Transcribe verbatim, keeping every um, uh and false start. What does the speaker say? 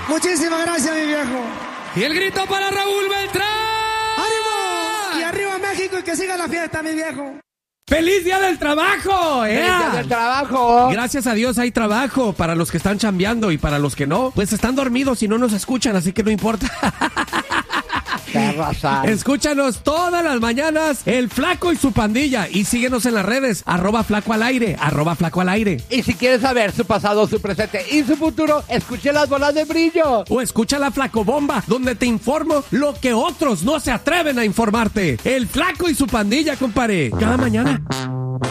Muchísimas gracias, mi viejo. Y el grito para Raúl Beltrán. ¡Ánimo! Y arriba México y que siga la fiesta, mi viejo. ¡Feliz Día del Trabajo! ¡Feliz Día ¡Ea! del Trabajo! Gracias a Dios hay trabajo para los que están chambeando y para los que no, pues están dormidos y no nos escuchan, así que no importa. Escúchanos todas las mañanas, El Flaco y su pandilla, y síguenos en las redes, arroba flaco al aire, arroba flaco al aire. Y si quieres saber su pasado, su presente y su futuro, escuche Las Bolas de Brillo. O escucha La Flacobomba, donde te informo lo que otros no se atreven a informarte. El Flaco y su pandilla, compadre. Cada mañana.